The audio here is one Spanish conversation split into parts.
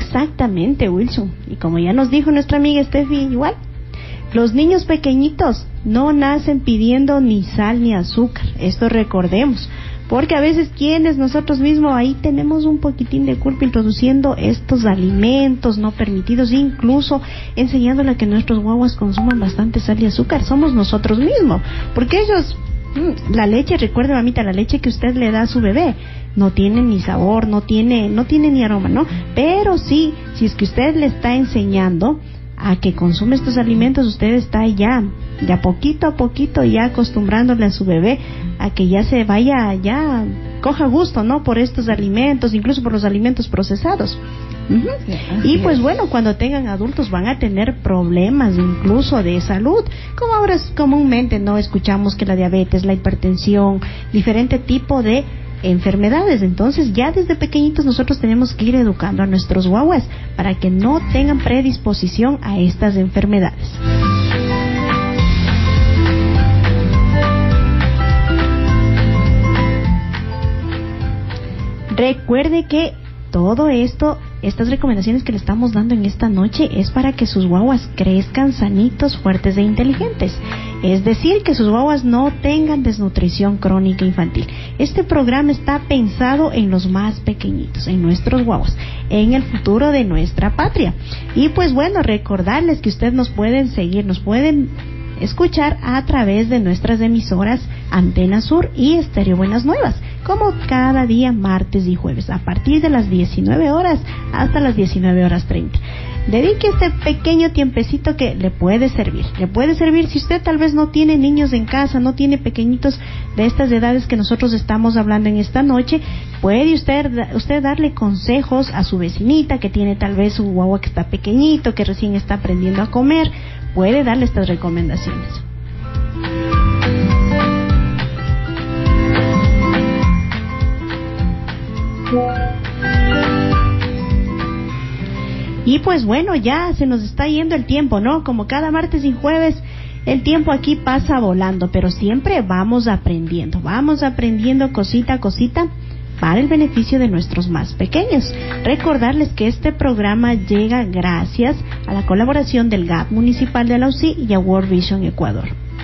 Exactamente, Wilson. Y como ya nos dijo nuestra amiga Steffi, igual, los niños pequeñitos no nacen pidiendo ni sal ni azúcar. Esto recordemos. Porque a veces quienes nosotros mismos ahí tenemos un poquitín de culpa introduciendo estos alimentos no permitidos, incluso enseñándole a que nuestros guaguas consuman bastante sal y azúcar. Somos nosotros mismos. Porque ellos, la leche, recuerde mamita, la leche que usted le da a su bebé no tiene ni sabor, no tiene ni aroma, ¿no? Pero sí, si es que usted le está enseñando a que consume estos alimentos, usted está ya de a poquito ya acostumbrándole a su bebé a que ya se vaya, ya coja gusto, ¿no? Por estos alimentos, incluso por los alimentos procesados. Y pues bueno, cuando tengan adultos van a tener problemas incluso de salud, como ahora comúnmente no escuchamos que la diabetes, la hipertensión, diferente tipo de enfermedades. Entonces ya desde pequeñitos nosotros tenemos que ir educando a nuestros guaguas para que no tengan predisposición a estas enfermedades. Recuerde que todo esto, estas recomendaciones que le estamos dando en esta noche es para que sus guaguas crezcan sanitos, fuertes e inteligentes. Es decir, que sus guaguas no tengan desnutrición crónica infantil. Este programa está pensado en los más pequeñitos, en nuestros guaguas, en el futuro de nuestra patria. Y pues bueno, recordarles que ustedes nos pueden seguir, nos pueden escuchar a través de nuestras emisoras Antena Sur y Estéreo Buenas Nuevas, como cada día martes y jueves, a partir de las 19 horas hasta las 19:30. Dedique este pequeño tiempecito que le puede servir. Le puede servir si usted tal vez no tiene niños en casa, no tiene pequeñitos de estas edades que nosotros estamos hablando en esta noche. Puede usted darle consejos a su vecinita que tiene tal vez un guagua que está pequeñito, que recién está aprendiendo a comer. Puede darle estas recomendaciones. Y pues bueno, ya se nos está yendo el tiempo, ¿no? Como cada martes y jueves, el tiempo aquí pasa volando, pero siempre vamos aprendiendo cosita a cosita para el beneficio de nuestros más pequeños. Recordarles que este programa llega gracias a la colaboración del GAP Municipal de la UCI y a World Vision Ecuador.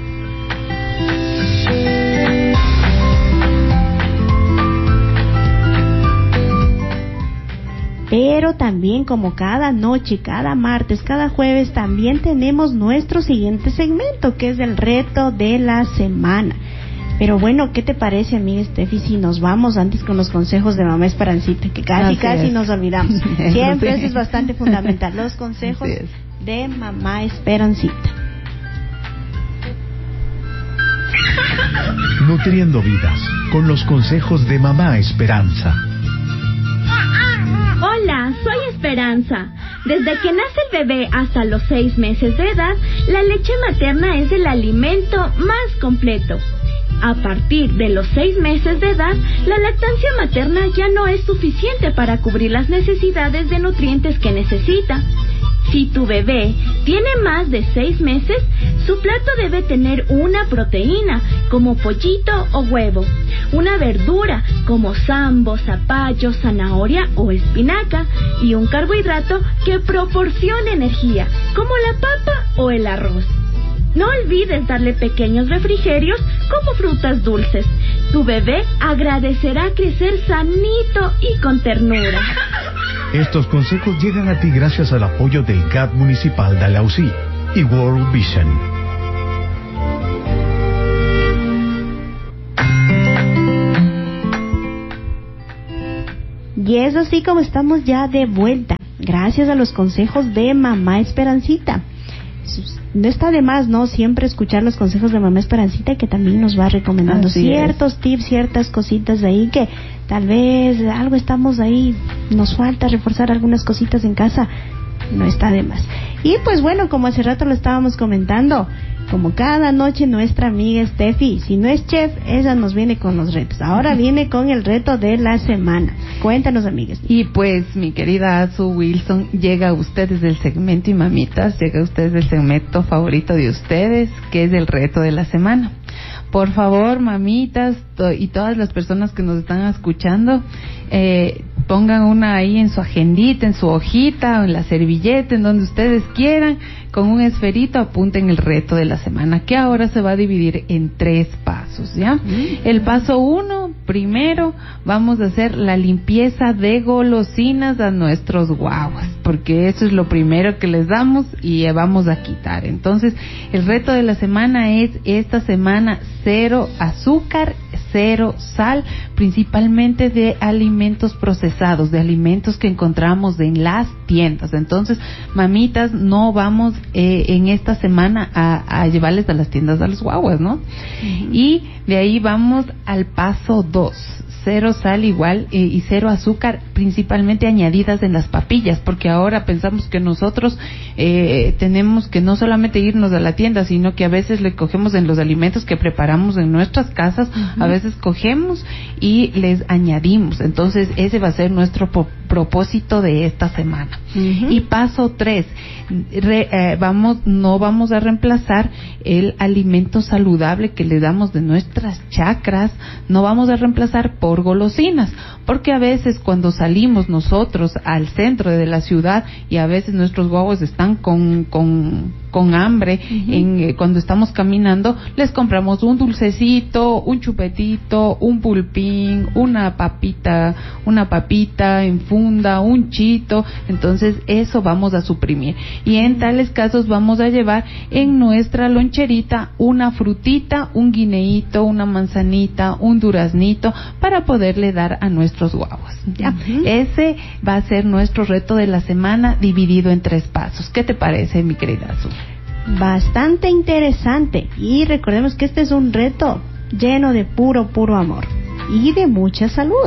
Pero también, como cada noche, cada martes, cada jueves, también tenemos nuestro siguiente segmento, que es el reto de la semana. Pero bueno, ¿qué te parece, amiga Steffi, si nos vamos antes con los consejos de Mamá Esperancita, que casi nos olvidamos? Siempre eso es bastante fundamental, los consejos de Mamá Esperancita. Nutriendo vidas, con los consejos de Mamá Esperanza. Hola, soy Esperanza. Desde que nace el bebé hasta los 6 meses de edad, la leche materna es el alimento más completo. A partir de los 6 meses de edad, la lactancia materna ya no es suficiente para cubrir las necesidades de nutrientes que necesita. Si tu bebé tiene más de 6 meses, su plato debe tener una proteína, como pollito o huevo, una verdura, como sambo, zapallo, zanahoria o espinaca, y un carbohidrato que proporcione energía, como la papa o el arroz. No olvides darle pequeños refrigerios como frutas dulces. Tu bebé agradecerá crecer sanito y con ternura. Estos consejos llegan a ti gracias al apoyo del GAP Municipal de la UCI y World Vision. Y es así como estamos ya de vuelta, gracias a los consejos de Mamá Esperancita. No está de más, ¿no? Siempre escuchar los consejos de Mamá Esperancita, que también nos va recomendando ciertos tips, ciertas cositas ahí que tal vez algo estamos ahí, nos falta reforzar algunas cositas en casa. No está de más. Y pues bueno, como hace rato lo estábamos comentando, como cada noche nuestra amiga Steffi, si no es chef, ella nos viene con los retos. Ahora viene con el reto de la semana. Cuéntanos, amigas. Y pues, mi querida Azu Wilson, llega a ustedes del segmento, y mamitas, llega a ustedes del segmento favorito de ustedes, que es el reto de la semana. Por favor, mamitas y todas las personas que nos están escuchando, pongan una ahí en su agendita, en su hojita, o en la servilleta, en donde ustedes quieran, con un esferito apunten el reto de la semana, que ahora se va a dividir en 3 pasos, ¿ya? El paso 1, primero, vamos a hacer la limpieza de golosinas a nuestros guaguas, porque eso es lo primero que les damos y vamos a quitar. Entonces, el reto de la semana es, esta semana, 0 azúcar, 0 sal, principalmente de alimentos procesados, de alimentos que encontramos en las tiendas. Entonces, mamitas, no vamos en esta semana a llevarles a las tiendas a los guaguas, ¿no? Y de ahí vamos al paso 2. 0 sal igual y 0 azúcar, principalmente añadidas en las papillas, porque ahora pensamos que nosotros tenemos que no solamente irnos a la tienda, sino que a veces le cogemos en los alimentos que preparamos en nuestras casas, a veces cogemos y les añadimos. Entonces ese va a ser nuestro propósito de esta semana. Y paso 3, no vamos a reemplazar el alimento saludable que le damos de nuestras chacras, no vamos a reemplazar por golosinas, porque a veces cuando salimos nosotros al centro de la ciudad y a veces nuestros guaguas están con hambre, cuando estamos caminando les compramos un dulcecito, un chupetito, un pulpín, una papita en funda, un chito. Entonces eso vamos a suprimir, y en tales casos vamos a llevar en nuestra loncherita una frutita, un guineíto, una manzanita, un duraznito, para poderle dar a nuestros guaguas, ¿ya? Ese va a ser nuestro reto de la semana, dividido en 3 pasos. ¿Qué te parece, mi querida Azul? Bastante interesante, y recordemos que este es un reto lleno de puro amor y de mucha salud.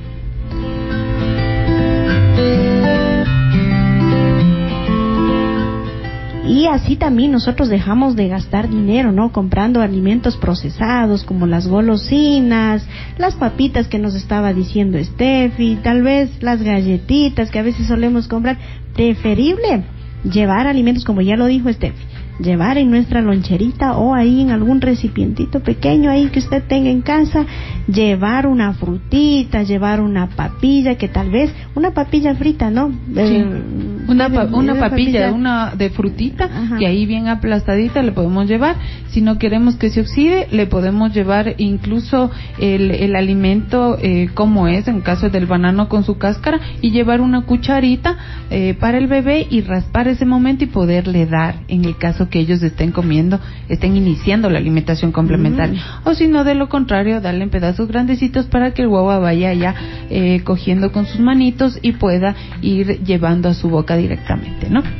Y así también nosotros dejamos de gastar dinero, ¿no? Comprando alimentos procesados como las golosinas, las papitas que nos estaba diciendo Steffi, tal vez las galletitas que a veces solemos comprar. Preferible llevar alimentos, como ya lo dijo Steffi, llevar en nuestra loncherita o ahí en algún recipientito pequeño ahí que usted tenga en casa, llevar una frutita, llevar una papilla, que tal vez una papilla frita, ¿no? Sí. Una papilla, una de frutita, y ahí bien aplastadita le podemos llevar. Si no queremos que se oxide, le podemos llevar incluso el alimento como es, en caso del banano con su cáscara, y llevar una cucharita para el bebé y raspar ese momento y poderle dar, en el caso que ellos estén iniciando la alimentación complementaria. O si no, de lo contrario, darle en pedazos grandecitos para que el guagua vaya ya cogiendo con sus manitos y pueda ir llevando a su boca directamente, ¿no?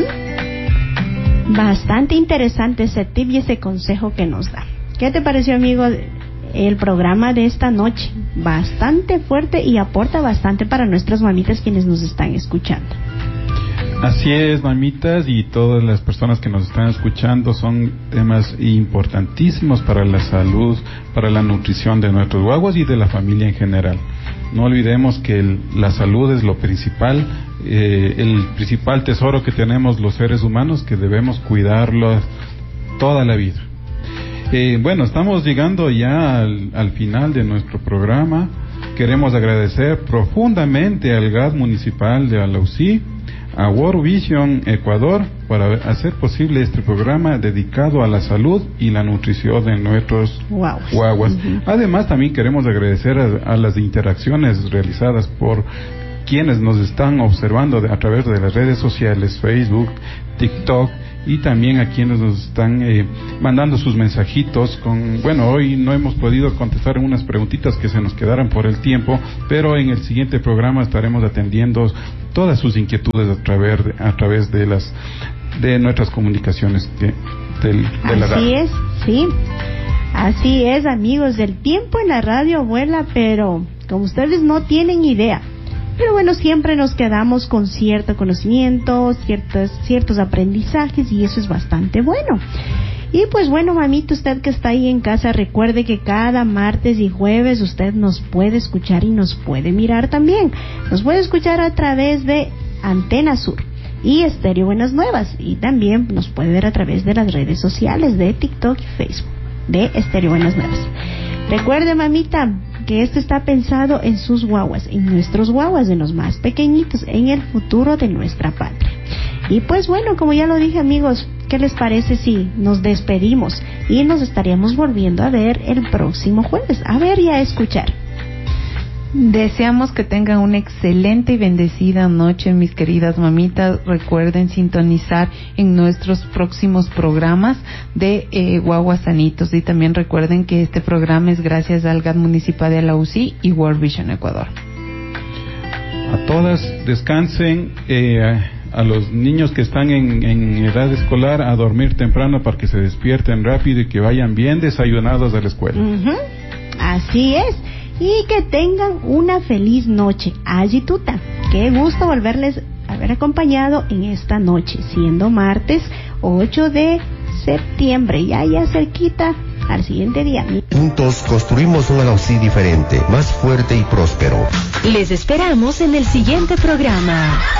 Bastante interesante ese tip y ese consejo que nos da. ¿Qué te pareció, amigo, el programa de esta noche? Bastante fuerte y aporta bastante para nuestras mamitas quienes nos están escuchando. Así es, mamitas, y todas las personas que nos están escuchando, son temas importantísimos para la salud, para la nutrición de nuestros guaguas y de la familia en general. No olvidemos que la salud es lo principal, el principal tesoro que tenemos los seres humanos, que debemos cuidarlo toda la vida. Bueno, estamos llegando ya al final de nuestro programa. Queremos agradecer profundamente al GAD municipal de Alausí, a World Vision Ecuador, para hacer posible este programa dedicado a la salud y la nutrición de nuestros guaguas. Además, también queremos agradecer a las interacciones realizadas por quienes nos están observando a través de las redes sociales, Facebook, TikTok, y también a quienes nos están mandando sus mensajitos hoy no hemos podido contestar unas preguntitas que se nos quedaran por el tiempo, pero en el siguiente programa estaremos atendiendo todas sus inquietudes a través de nuestras comunicaciones de la radio. Así es, sí. Así es, amigos, el tiempo en la radio vuela, pero como ustedes no tienen idea. Pero bueno, siempre nos quedamos con cierto conocimiento, ciertos aprendizajes, y eso es bastante bueno. Y pues bueno, mamita, usted que está ahí en casa, recuerde que cada martes y jueves usted nos puede escuchar y nos puede mirar también. Nos puede escuchar a través de Antena Sur y Estéreo Buenas Nuevas, y también nos puede ver a través de las redes sociales de TikTok y Facebook de Estéreo Buenas Nuevas. Recuerde, mamita, que esto está pensado en sus guaguas, en nuestros guaguas, en los más pequeñitos, en el futuro de nuestra patria. Y pues bueno, como ya lo dije, amigos, ¿qué les parece si nos despedimos y nos estaríamos volviendo a ver el próximo jueves? A ver y a escuchar. Deseamos que tengan una excelente y bendecida noche, mis queridas mamitas. Recuerden sintonizar en nuestros próximos programas de Guaguas Sanitos, y también recuerden que este programa es gracias al GAT Municipal de la UCI y World Vision Ecuador. A todas, descansen. A los niños que están en edad escolar, a dormir temprano para que se despierten rápido y que vayan bien desayunados a la escuela. Así es. Y que tengan una feliz noche. Ayituta, qué gusto volverles a haber acompañado en esta noche, siendo martes 8 de septiembre, ya cerquita al siguiente día. Juntos construimos un Alausí diferente, más fuerte y próspero. Les esperamos en el siguiente programa.